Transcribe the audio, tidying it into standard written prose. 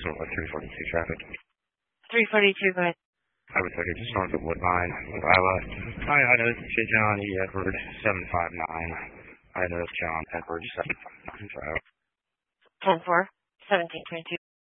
Signal at 342 traffic. 342, go ahead. I would say just north of Woodbine, Iowa. Hi, Idaho, John E. Edwards, 759. Idaho, John Edwards, 759. 10-4, 1722.